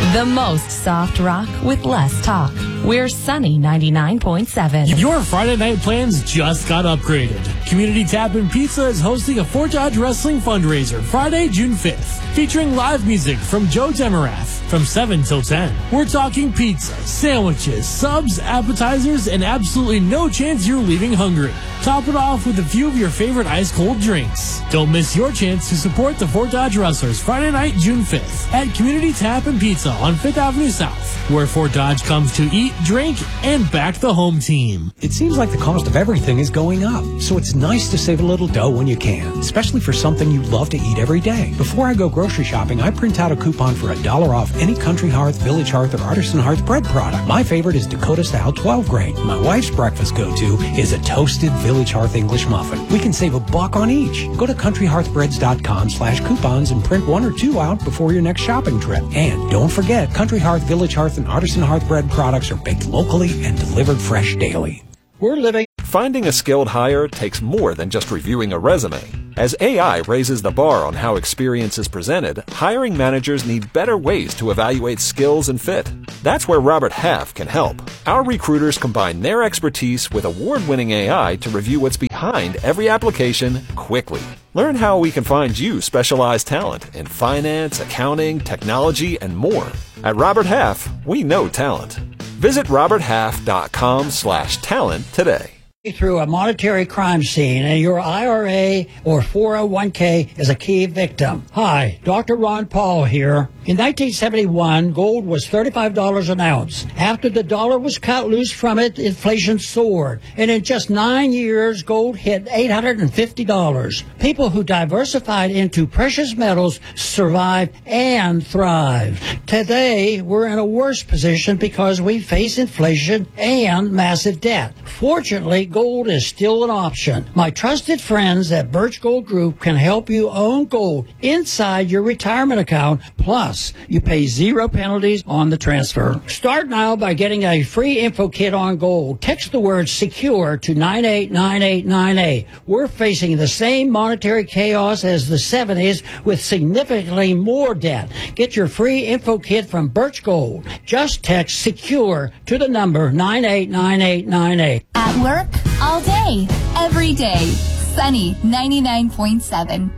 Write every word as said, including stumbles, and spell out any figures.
The most soft rock with less talk. We're Sunny ninety-nine point seven. Your Friday night plans just got upgraded. Community Tap and Pizza is hosting a Fort Dodge Wrestling fundraiser Friday, June fifth, featuring live music from Joe Demarath from seven till ten. We're talking pizza, sandwiches, subs, appetizers, and absolutely no chance you're leaving hungry. Top it off with a few of your favorite ice-cold drinks. Don't miss your chance to support the Fort Dodge Wrestlers Friday night, June fifth at Community Tap and Pizza on fifth Avenue South, where Fort Dodge comes to eat, drink, and back the home team. It seems like the cost of everything is going up, so it's nice to save a little dough when you can, especially for something you love to eat every day. Before I go grocery shopping, I print out a coupon for a dollar off any Country Hearth, Village Hearth, or Artisan Hearth bread product. My favorite is Dakota Style twelve grain. My wife's breakfast go-to is a toasted Village Hearth English muffin. We can save a buck on each. Go to country hearth breads dot com slash coupons and print one or two out before your next shopping trip. And don't forget, Country Hearth, Village Hearth, and Artisan Hearth bread products are baked locally and delivered fresh daily. We're living. Finding a skilled hire takes more than just reviewing a resume. As A I raises the bar on how experience is presented, hiring managers need better ways to evaluate skills and fit. That's where Robert Half can help. Our recruiters combine their expertise with award-winning A I to review what's behind every application quickly. Learn how we can find you specialized talent in finance, accounting, technology, and more. At Robert Half, we know talent. Visit robert half dot com slash talent today. Through a monetary crime scene and your I R A or four oh one k is a key victim. Hi, Doctor Ron Paul here. In nineteen seventy-one, gold was thirty-five dollars an ounce. After the dollar was cut loose from it, inflation soared. And in just nine years, gold hit eight hundred fifty dollars. People who diversified into precious metals survived and thrived. Today, we're in a worse position because we face inflation and massive debt. Fortunately, gold is still an option. My trusted friends at Birch Gold Group can help you own gold inside your retirement account. Plus, you pay zero penalties on the transfer. Start now by getting a free info kit on gold. Text the word SECURE to nine eight nine eight nine eight. We're facing the same monetary chaos as the seventies with significantly more debt. Get your free info kit from Birch Gold. Just text SECURE to the number nine eight nine eight nine eight. At work, all day, every day. Sunny ninety-nine point seven.